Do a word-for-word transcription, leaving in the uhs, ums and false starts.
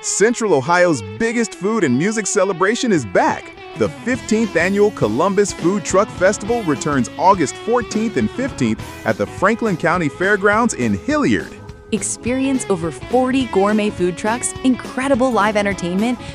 Central Ohio's biggest food and music celebration is back. The fifteenth Annual Columbus Food Truck Festival returns August fourteenth and fifteenth at the Franklin County Fairgrounds in Hilliard. Experience over forty gourmet food trucks, incredible live entertainment,